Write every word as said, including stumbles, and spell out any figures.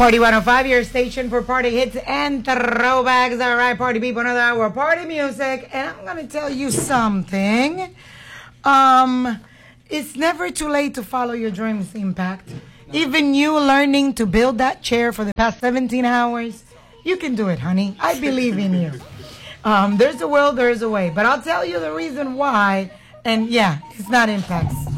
Party one oh five, your station for party hits and throwbacks. All right, party people, another hour of party music. And I'm going to tell you something. Um, it's never too late to follow your dreams, Impact. Even you learning to build that chair for the past seventeen hours, you can do it, honey. I believe in you. Um, there's a will, there's a way. But I'll tell you the reason why. And yeah, it's not Impact's